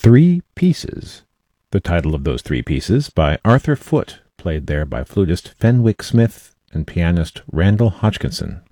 Three Pieces, the title of those three pieces, by Arthur Foote, played there by flutist Fenwick Smith and pianist Randall Hodgkinson.